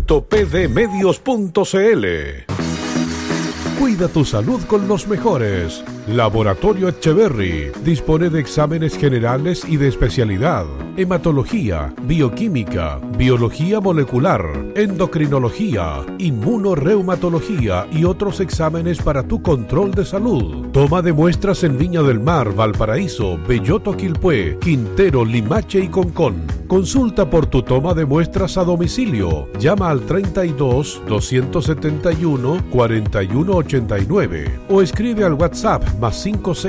www.pdmedios.cl. Cuida tu salud con los mejores. Laboratorio Etcheverry dispone de exámenes generales y de especialidad: hematología, bioquímica, biología molecular, endocrinología, inmunorreumatología y otros exámenes para tu control de salud. Toma de muestras en Viña del Mar, Valparaíso, Belloto, Quilpué, Quintero, Limache y Concón. Consulta por tu toma de muestras a domicilio. Llama al 32 271 4189 o escribe al WhatsApp más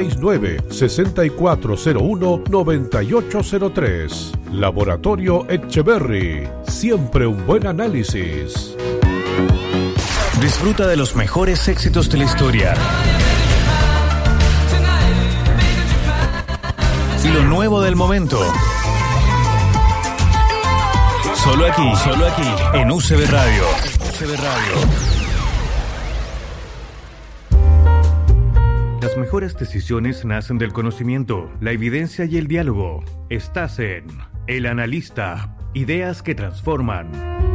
569-6401-9803. Laboratorio Etcheverry. Siempre un buen análisis. Disfruta de los mejores éxitos de la historia. Y lo nuevo del momento. Solo aquí, en UCB Radio. UCB Radio. Las mejores decisiones nacen del conocimiento, la evidencia y el diálogo. Estás en El Analista, ideas que transforman.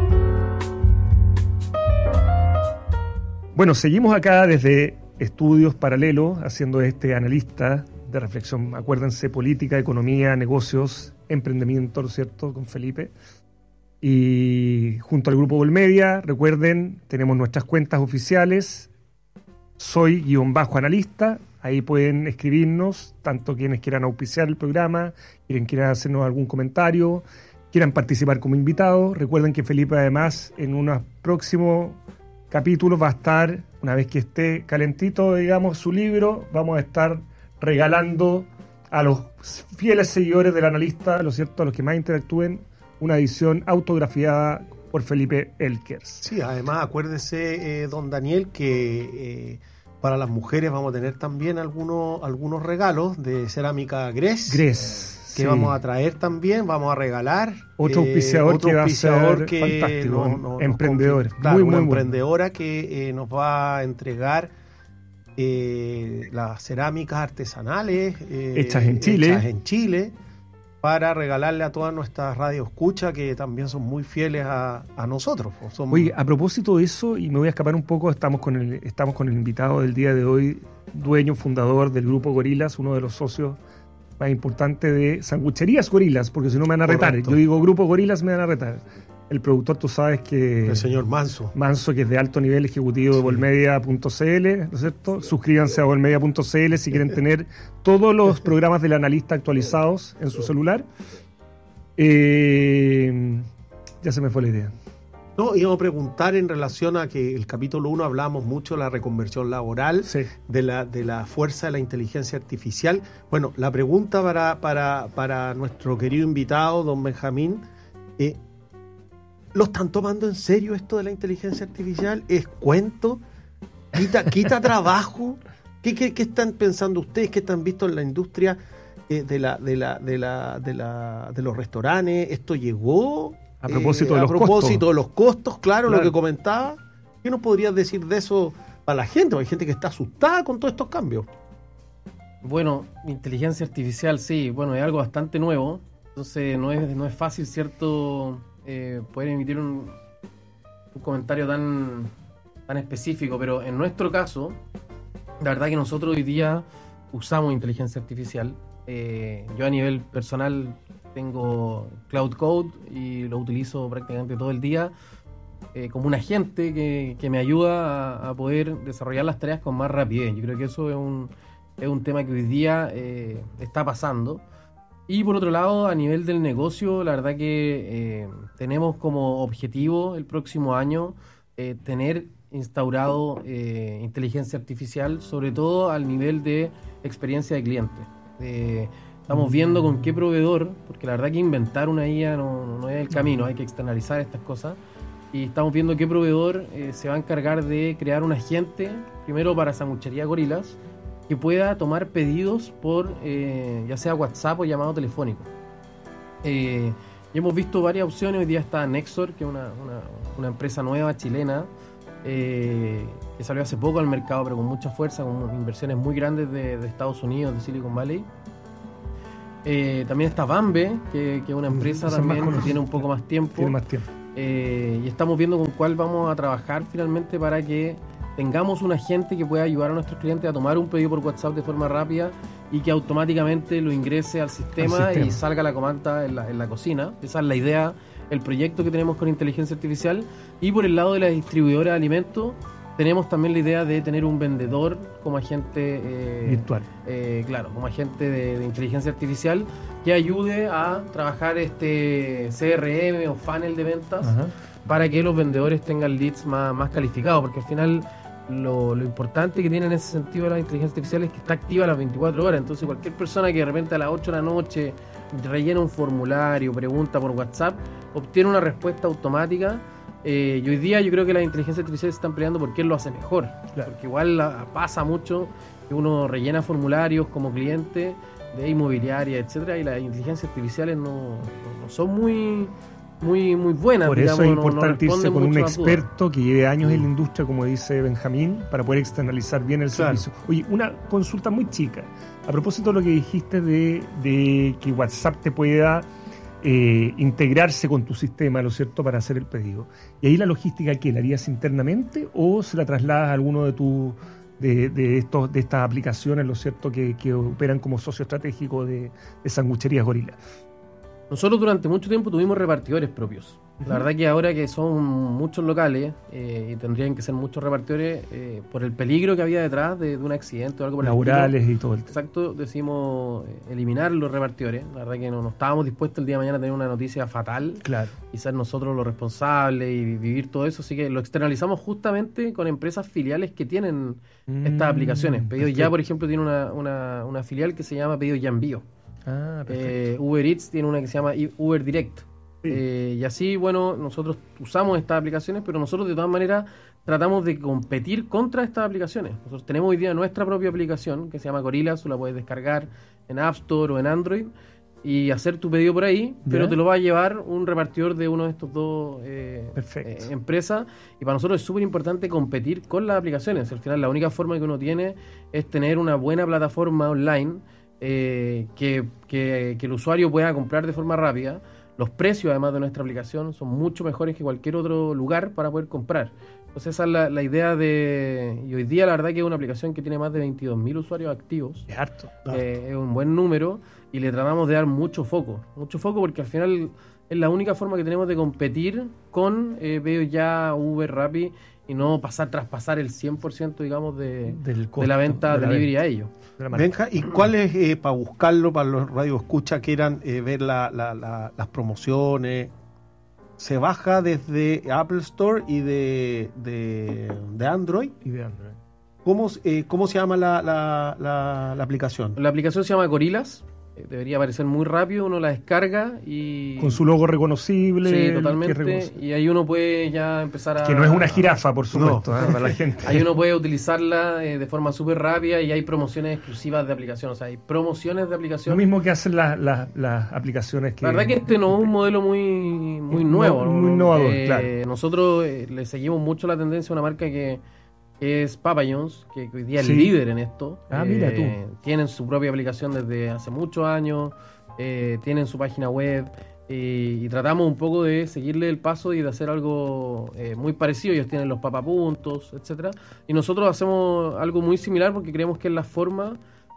Bueno, seguimos acá desde Estudios Paralelos haciendo este analista de reflexión. Acuérdense, política, economía, negocios, emprendimiento, ¿cierto? Con Felipe. Y junto al grupo Volmedia, recuerden, tenemos nuestras cuentas oficiales. Soy_analista, ahí pueden escribirnos, tanto quienes quieran auspiciar el programa, quieran hacernos algún comentario, quieran participar como invitados. Recuerden que Felipe, además, en unos próximos capítulos va a estar, una vez que esté calentito, digamos, su libro, vamos a estar regalando a los fieles seguidores del analista, lo cierto, a los que más interactúen, una edición autografiada por Felipe Elkers. Sí, además acuérdese, don Daniel, que para las mujeres vamos a tener también algunos regalos de cerámica Gres. Que sí, vamos a traer también, vamos a regalar. Otro auspiciador que va a ser fantástico, emprendedor. Claro, una emprendedora que nos va a entregar las cerámicas artesanales hechas en Chile, para regalarle a todas nuestras radioescuchas que también son muy fieles a nosotros. Oye, a propósito de eso, y me voy a escapar un poco, estamos con el invitado del día de hoy, dueño, fundador del Grupo Gorilas, uno de los socios más importantes de Sangucherías Gorilas, porque si no me van a retar. Correcto. Yo digo Grupo Gorilas, me van a retar. El productor, tú sabes que... El señor Manso, que es de alto nivel ejecutivo de Volmedia.cl, ¿no es cierto? Suscríbanse a Volmedia.cl si quieren tener todos los programas del analista actualizados en su celular. Ya se me fue la idea. No, íbamos a preguntar en relación a que el capítulo 1 hablamos mucho de la reconversión laboral, sí, de la fuerza de la inteligencia artificial. Bueno, la pregunta para nuestro querido invitado, don Benjamín, ¿lo están tomando en serio esto de la inteligencia artificial? ¿Es cuento? ¿Quita trabajo? ¿Qué están pensando ustedes? ¿Qué están visto en la industria de los restaurantes? ¿Esto llegó? A propósito de los costos, claro, lo que comentaba. ¿Qué nos podrías decir de eso para la gente? Hay gente que está asustada con todos estos cambios. Bueno, inteligencia artificial, sí, bueno, es algo bastante nuevo. Entonces no es fácil, ¿cierto?, poder emitir un comentario tan específico, pero en nuestro caso, la verdad que nosotros hoy día usamos inteligencia artificial. Yo a nivel personal tengo Cloud Code y lo utilizo prácticamente todo el día como un agente que me ayuda a poder desarrollar las tareas con más rapidez. Yo creo que eso es un tema que hoy día está pasando. Y por otro lado, a nivel del negocio, la verdad que tenemos como objetivo el próximo año tener instaurado inteligencia artificial, sobre todo al nivel de experiencia de cliente. Estamos viendo con qué proveedor, porque la verdad que inventar una IA no es el camino, hay que externalizar estas cosas. Y estamos viendo qué proveedor se va a encargar de crear un agente, primero para Sanguchería Gorilas, que pueda tomar pedidos por ya sea WhatsApp o llamado telefónico. Y hemos visto varias opciones. Hoy día está Nexor, que es una empresa nueva chilena que salió hace poco al mercado, pero con mucha fuerza, con inversiones muy grandes de Estados Unidos, de Silicon Valley. También está Bambe, que es una empresa también que tiene un poco más tiempo. Tiene más tiempo. y estamos viendo con cuál vamos a trabajar finalmente para que tengamos un agente que pueda ayudar a nuestros clientes a tomar un pedido por WhatsApp de forma rápida y que automáticamente lo ingrese al sistema y salga la comanda en la cocina. Esa es la idea, el proyecto que tenemos con inteligencia artificial. Y por el lado de la distribuidora de alimentos, tenemos también la idea de tener un vendedor como agente virtual. Claro, como agente de inteligencia artificial que ayude a trabajar este CRM o funnel de ventas para que los vendedores tengan leads más calificados, porque al final lo importante que tiene en ese sentido la inteligencia artificial es que está activa a las 24 horas. Entonces cualquier persona que de repente a las 8 de la noche rellena un formulario, pregunta por WhatsApp, obtiene una respuesta automática. Y hoy día yo creo que las inteligencias artificiales están peleando por quién lo hace mejor, claro. Porque igual pasa mucho que uno rellena formularios como cliente de inmobiliaria, etcétera, y las inteligencias artificiales no son muy buenas. Por eso es importante irse con un experto que lleve años en la industria, como dice Benjamín, para poder externalizar bien el servicio. Oye, una consulta muy chica. A propósito de lo que dijiste de que WhatsApp te pueda integrarse con tu sistema, ¿no es cierto?, para hacer el pedido. ¿Y ahí la logística qué? ¿La harías internamente o se la trasladas a alguno de estas aplicaciones, ¿no es cierto?, que operan como socio estratégico de sangucherías Gorila? Nosotros durante mucho tiempo tuvimos repartidores propios. La verdad que ahora que son muchos locales y tendrían que ser muchos repartidores por el peligro que había detrás de un accidente o algo por el estilo. Laborales y todo el tema. Exacto, decidimos eliminar los repartidores. La verdad que no estábamos dispuestos el día de mañana a tener una noticia fatal. Claro. Y ser nosotros los responsables y vivir todo eso. Así que lo externalizamos justamente con empresas filiales que tienen estas aplicaciones. Pedidos Ya, por ejemplo, tiene una filial que se llama Pedidos Ya Envío. Uber Eats tiene una que se llama Uber Direct. Sí. Y así, bueno, nosotros usamos estas aplicaciones, pero nosotros de todas maneras tratamos de competir contra estas aplicaciones. Nosotros tenemos hoy día nuestra propia aplicación que se llama Gorilla, tú la puedes descargar en App Store o en Android y hacer tu pedido por ahí, pero te lo va a llevar un repartidor de uno de estos dos empresas. Y para nosotros es súper importante competir con las aplicaciones. Al final la única forma que uno tiene es tener una buena plataforma online que el usuario pueda comprar de forma rápida. Los precios, además de nuestra aplicación, son mucho mejores que cualquier otro lugar para poder comprar. Entonces esa es la idea y hoy día la verdad que es una aplicación que tiene más de 22.000 usuarios activos. Es harto. Es un buen número y le tratamos de dar mucho foco porque al final es la única forma que tenemos de competir con Pedidos Ya, Uber, Rappi y no traspasar el 100%, digamos, de la venta delivery a ellos. Benja, ¿y cuál es, para buscarlo, para los radioescuchas que quieran ver las promociones? Se baja desde Apple Store y de Android. Y de Android. ¿Cómo se llama la aplicación? La aplicación se llama Gorillas. Debería aparecer muy rápido, uno la descarga y... Con su logo reconocible. Sí, totalmente. Y ahí uno puede ya empezar a... Que no es una jirafa, por supuesto, para la gente. Ahí uno puede utilizarla de forma súper rápida y hay promociones exclusivas de aplicación. O sea, hay promociones de aplicación. Lo mismo que hacen las aplicaciones que... La verdad que este no es un modelo muy nuevo. Muy innovador, claro. Nosotros le seguimos mucho la tendencia a una marca que es Papa John's, que hoy día es líder en esto. Mira tú. Tienen su propia aplicación desde hace muchos años, tienen su página web y tratamos un poco de seguirle el paso y de hacer algo muy parecido. Ellos tienen los papapuntos, etcétera, y nosotros hacemos algo muy similar porque creemos que es la forma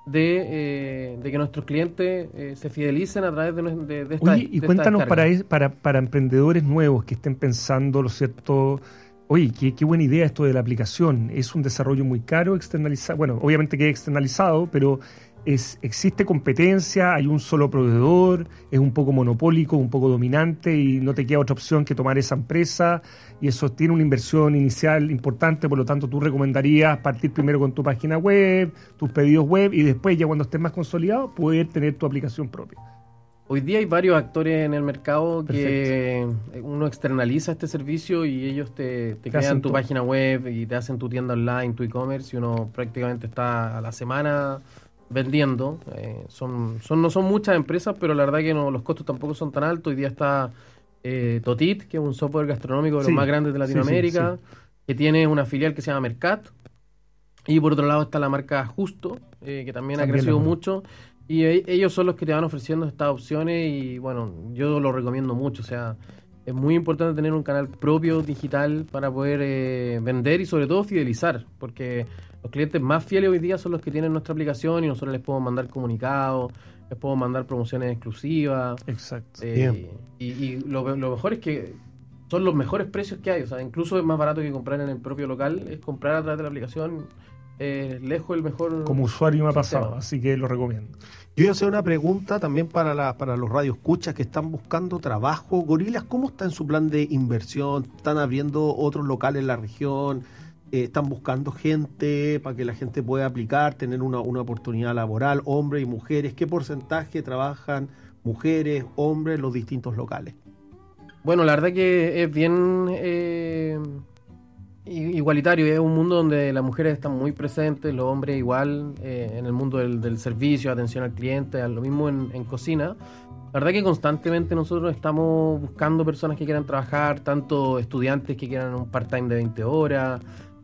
de que nuestros clientes se fidelicen a través de esta. Oye, y cuéntanos para emprendedores nuevos que estén pensando, ¿lo cierto? Oye, qué buena idea esto de la aplicación. Es un desarrollo muy caro, externalizado. Bueno, obviamente que es externalizado, pero existe competencia, hay un solo proveedor, es un poco monopólico, un poco dominante y no te queda otra opción que tomar esa empresa y eso tiene una inversión inicial importante, por lo tanto tú recomendarías partir primero con tu página web, tus pedidos web y después ya cuando estés más consolidado poder tener tu aplicación propia. Hoy día hay varios actores en el mercado que uno externaliza este servicio y ellos te crean tu página web y te hacen tu tienda online, tu e-commerce y uno prácticamente está a la semana vendiendo. No son muchas empresas, pero la verdad que los costos tampoco son tan altos. Hoy día está Totit, que es un software gastronómico de los más grandes de Latinoamérica, que tiene una filial que se llama Mercat. Y por otro lado está la marca Justo, que también ha crecido mucho. Y ellos son los que te van ofreciendo estas opciones y bueno, yo lo recomiendo mucho. O sea, es muy importante tener un canal propio digital para poder vender y sobre todo fidelizar, porque los clientes más fieles hoy día son los que tienen nuestra aplicación y nosotros les podemos mandar comunicados, les podemos mandar promociones exclusivas. Exacto. Y lo mejor es que son los mejores precios que hay, o sea, incluso es más barato que comprar en el propio local, es comprar a través de la aplicación, lejos el mejor. Como usuario me ha pasado, así que lo recomiendo. Yo voy a hacer una pregunta también para los radioescuchas que están buscando trabajo. Gorilas, ¿cómo está en su plan de inversión? ¿Están abriendo otros locales en la región? ¿Están buscando gente para que la gente pueda aplicar, tener una oportunidad laboral, hombres y mujeres? ¿Qué porcentaje trabajan mujeres, hombres en los distintos locales? Bueno, la verdad que es bien igualitario, es un mundo donde las mujeres están muy presentes, los hombres igual, en el mundo del servicio, atención al cliente, lo mismo en cocina. La verdad que constantemente nosotros estamos buscando personas que quieran trabajar, tanto estudiantes que quieran un part-time de 20 horas,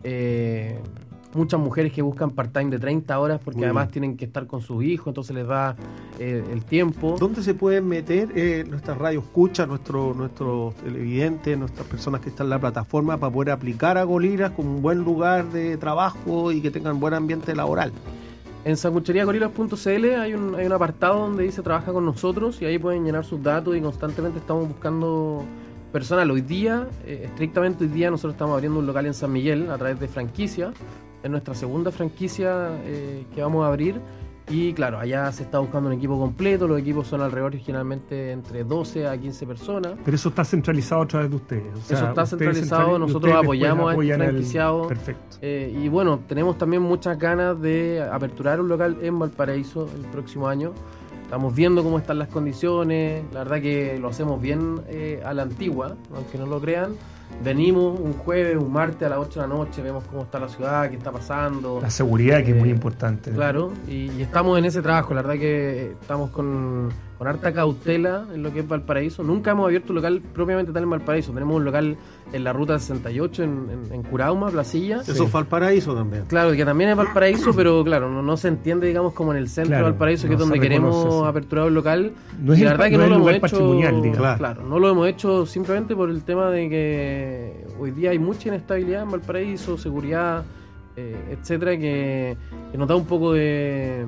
muchas mujeres que buscan part-time de 30 horas porque además tienen que estar con sus hijos, entonces les da el tiempo. ¿Dónde se pueden meter nuestras radioescuchas, nuestros televidentes, nuestras personas que están en la plataforma para poder aplicar a Gorilas con un buen lugar de trabajo y que tengan buen ambiente laboral? En sangucheriagorilas.cl hay un apartado donde dice trabaja con nosotros y ahí pueden llenar sus datos y constantemente estamos buscando personal. Hoy día, estrictamente hoy día, nosotros estamos abriendo un local en San Miguel a través de franquicia. Es nuestra segunda franquicia que vamos a abrir. Y claro, allá se está buscando un equipo completo. Los equipos son alrededor generalmente entre 12 a 15 personas. Pero eso está centralizado a través de ustedes. O sea, eso está centralizado, nosotros apoyamos a este franquiciado. Perfecto. Y bueno, tenemos también muchas ganas de aperturar un local en Valparaíso el próximo año. Estamos viendo cómo están las condiciones. La verdad que lo hacemos bien a la antigua, aunque no lo crean. Venimos un jueves, un martes a las 8 de la noche, vemos cómo está la ciudad, qué está pasando. La seguridad que es muy importante. Claro, y estamos en ese trabajo. La verdad que estamos con harta cautela en lo que es Valparaíso. Nunca hemos abierto un local propiamente tal en Valparaíso. Tenemos un local en la ruta 68 en Curauma, Placilla. Eso es Valparaíso también. Claro, que también es Valparaíso, pero claro, no se entiende, digamos, como en el centro de Valparaíso, que es donde queremos aperturar un local. No es y la verdad que no lo hemos hecho, digamos. Claro, no lo hemos hecho simplemente por el tema de que hoy día hay mucha inestabilidad en Valparaíso, seguridad, etcétera, que nos da un poco de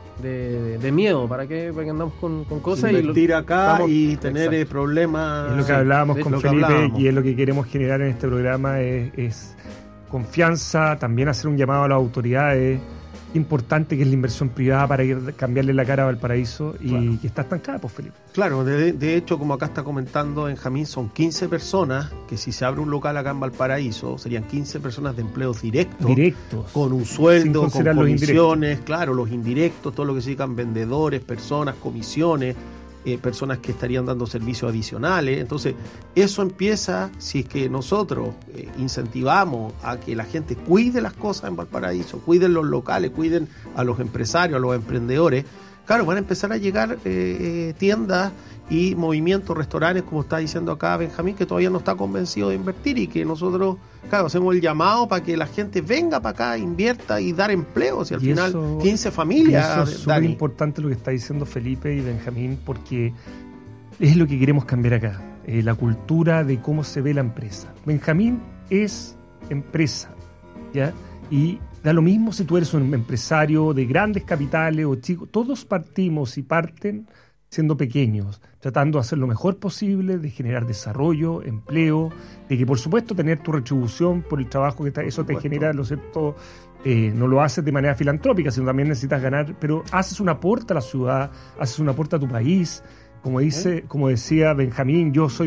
miedo. ¿Para qué andamos con cosas? Invertir acá y tener problemas. Es lo que hablábamos con Felipe y es lo que queremos generar en este programa, es confianza, también hacer un llamado a las autoridades. Importante que es la inversión privada para cambiarle la cara a Valparaíso y que está estancada, pues, Felipe. Claro, de hecho, como acá está comentando Benjamín, son 15 personas que si se abre un local acá en Valparaíso serían 15 personas de empleos directos, con un sueldo, con comisiones, claro, los indirectos, todo lo que se dedican vendedores, personas, comisiones, personas que estarían dando servicios adicionales. Entonces, eso empieza, si es que nosotros incentivamos a que la gente cuide las cosas en Valparaíso, cuiden los locales, cuiden a los empresarios, a los emprendedores, claro, van a empezar a llegar tiendas y movimientos, restaurantes, como está diciendo acá Benjamín, que todavía no está convencido de invertir y que nosotros, claro, hacemos el llamado para que la gente venga para acá, invierta y dar empleo. Si al final eso, 15 familias. Eso es súper importante lo que está diciendo Felipe y Benjamín, porque es lo que queremos cambiar acá, la cultura de cómo se ve la empresa. Benjamín es empresa, ¿ya? Y da lo mismo si tú eres un empresario de grandes capitales o chicos, todos partimos y parten siendo pequeños, tratando de hacer lo mejor posible, de generar desarrollo, empleo, de que por supuesto tener tu retribución por el trabajo que eso te genera, ¿no es cierto? No lo haces de manera filantrópica, sino también necesitas ganar, pero haces un aporte a la ciudad, haces un aporte a tu país, como decía Benjamín, yo soy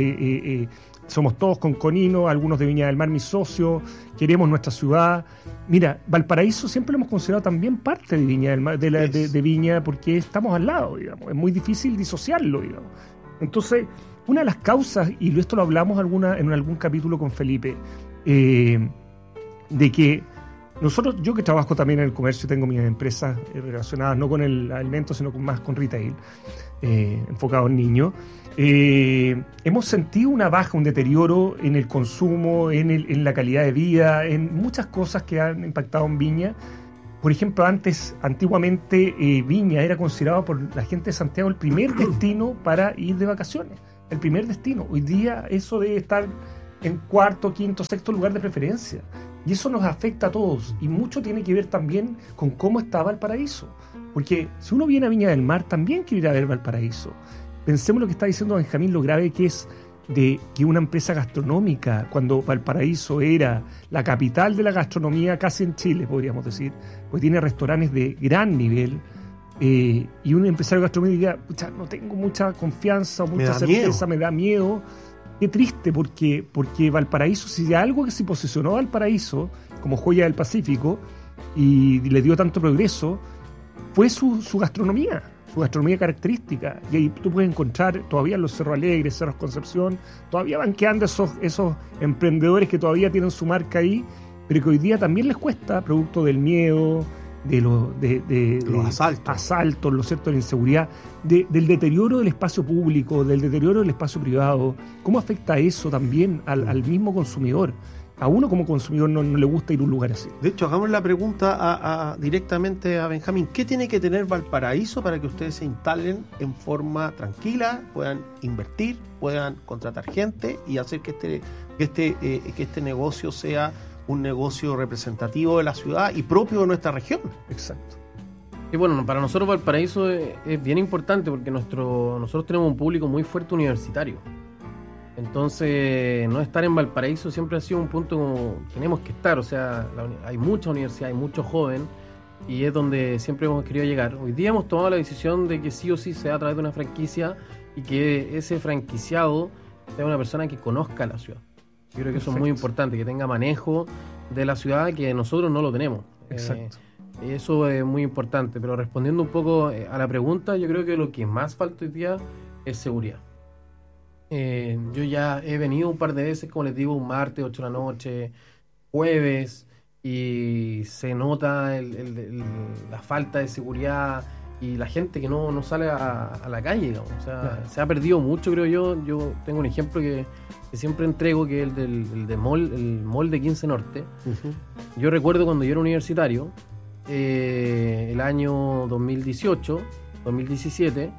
somos todos conconinos, algunos de Viña del Mar, mis socios, queremos nuestra ciudad. Mira, Valparaíso siempre lo hemos considerado también parte de Viña del Mar, de Viña, porque estamos al lado, digamos. Es muy difícil disociarlo, digamos. Entonces, una de las causas, y esto lo hablamos en algún capítulo con Felipe, de que nosotros, yo que trabajo también en el comercio, tengo mis empresas relacionadas no con el alimento, sino más con retail, enfocado en niños, hemos sentido una baja, un deterioro en el consumo, en la calidad de vida, en muchas cosas que han impactado en Viña. Por ejemplo, antiguamente Viña era considerado por la gente de Santiago el primer destino para ir de vacaciones. el primer destino. Hoy día eso debe estar en cuarto, quinto, sexto lugar de preferencia. Y eso nos afecta a todos. Y mucho tiene que ver también con cómo está Valparaíso. Porque si uno viene a Viña del Mar, también quiere ir a ver Valparaíso. Pensemos lo que está diciendo Benjamín, lo grave que es de que una empresa gastronómica, cuando Valparaíso era la capital de la gastronomía casi en Chile, podríamos decir, pues tiene restaurantes de gran nivel, y un empresario gastronómico diga, no tengo mucha confianza, mucha certeza, me da miedo. Qué triste, porque Valparaíso, si de algo que se posicionó Valparaíso como joya del Pacífico y le dio tanto progreso, fue su gastronomía característica. Y ahí tú puedes encontrar todavía en los Cerros Alegres, Cerros Concepción, todavía van quedando esos emprendedores que todavía tienen su marca ahí, pero que hoy día también les cuesta, producto del miedo, de los asaltos, lo cierto, de la inseguridad, del deterioro del espacio público, del deterioro del espacio privado. ¿Cómo afecta eso también al mismo consumidor? A uno como consumidor no le gusta ir a un lugar así. De hecho, hagamos la pregunta directamente a Benjamín. ¿Qué tiene que tener Valparaíso para que ustedes se instalen en forma tranquila, puedan invertir, puedan contratar gente y hacer que este negocio sea un negocio representativo de la ciudad y propio de nuestra región? Exacto. Y bueno, para nosotros Valparaíso es bien importante porque nosotros tenemos un público muy fuerte universitario. Entonces, no estar en Valparaíso siempre ha sido un punto como tenemos que estar. O sea, hay mucha universidad, hay mucho joven y es donde siempre hemos querido llegar. Hoy día hemos tomado la decisión de que sí o sí sea a través de una franquicia y que ese franquiciado sea una persona que conozca la ciudad. Yo creo que eso es muy importante, que tenga manejo de la ciudad, que nosotros no lo tenemos. Exacto. Eso es muy importante. Pero respondiendo un poco a la pregunta, yo creo que lo que más falta hoy día es seguridad. Yo ya he venido un par de veces, como les digo, un martes, 8 de la noche, jueves, y se nota la falta de seguridad y la gente que no sale a la calle, digamos. O sea, claro, se ha perdido mucho, creo yo. Yo tengo un ejemplo que siempre entrego, que es el mall de 15 Norte. Uh-huh. Yo recuerdo cuando yo era universitario, el año 2018, 2017,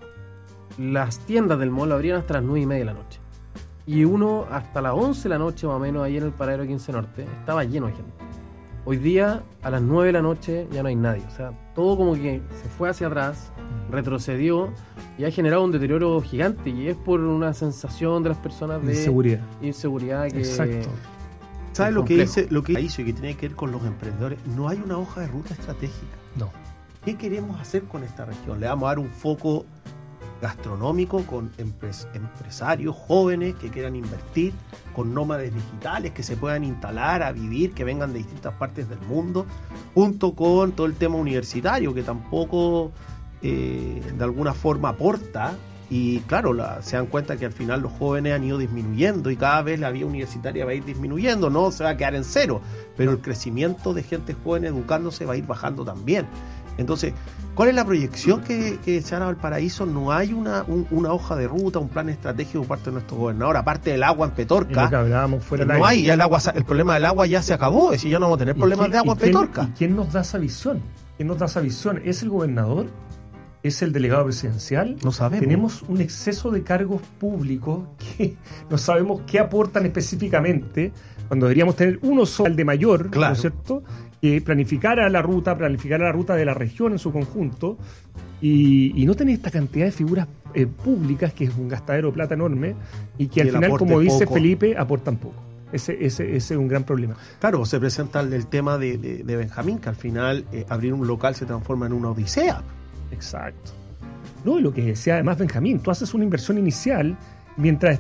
las tiendas del mall abrían hasta las 9:30 de la noche. Y uno hasta las 11 de la noche, más o menos, ahí en el paradero 15 Norte, estaba lleno de gente. Hoy día, a las 9 de la noche, ya no hay nadie. O sea, todo como que se fue hacia atrás, retrocedió y ha generado un deterioro gigante. Y es por una sensación de las personas de inseguridad que... Exacto. ¿Sabes lo que hizo y que tiene que ver con los emprendedores? No hay una hoja de ruta estratégica. No. ¿Qué queremos hacer con esta región? Le vamos a dar un foco gastronómico con empresarios jóvenes que quieran invertir, con nómades digitales que se puedan instalar a vivir, que vengan de distintas partes del mundo, junto con todo el tema universitario que tampoco de alguna forma aporta. Y claro, se dan cuenta que al final los jóvenes han ido disminuyendo y cada vez la vía universitaria va a ir disminuyendo, no se va a quedar en cero, pero el crecimiento de gente joven educándose va a ir bajando también. Entonces, ¿cuál es la proyección que se hará al Valparaíso? No hay una hoja de ruta, un plan estratégico por parte de nuestro gobernador, aparte del agua en Petorca. No hay, ya el problema del agua ya se acabó, es decir, ya no vamos a tener problemas de agua en Petorca. ¿Y quién nos da esa visión? ¿Es el gobernador? ¿Es el delegado presidencial? No sabemos. Tenemos un exceso de cargos públicos que no sabemos qué aportan específicamente, cuando deberíamos tener uno solo, el de mayor, claro, ¿no es cierto?, que planificara la ruta de la región en su conjunto y no tener esta cantidad de figuras públicas, que es un gastadero de plata enorme y que al final, como dice Felipe, aportan poco. Ese es un gran problema. Claro, se presenta el tema de Benjamín, que al final abrir un local se transforma en una odisea. Exacto. No, y lo que decía además Benjamín, tú haces una inversión inicial, mientras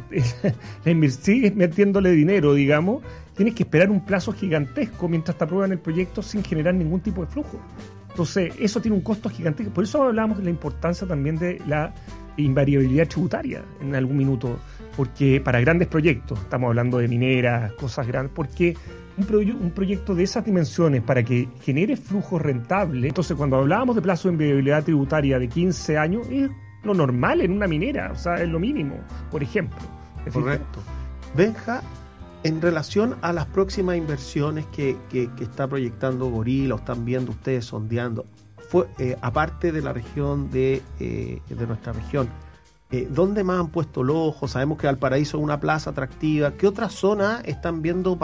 sigues metiéndole dinero, digamos, tienes que esperar un plazo gigantesco mientras te aprueban el proyecto sin generar ningún tipo de flujo. Entonces, eso tiene un costo gigantesco. Por eso hablábamos de la importancia también de la invariabilidad tributaria en algún minuto, porque para grandes proyectos, estamos hablando de mineras, cosas grandes, porque un proyecto de esas dimensiones, para que genere flujo rentable, entonces cuando hablábamos de plazo de invariabilidad tributaria de 15 años, es lo normal en una minera, o sea, es lo mínimo, por ejemplo. Correcto. Benja, en relación a las próximas inversiones que está proyectando Gorila, o están viendo ustedes, sondeando, aparte de la región de nuestra región, ¿Dónde más han puesto el ojo? Sabemos que Valparaíso es una plaza atractiva. ¿Qué otras zonas están viendo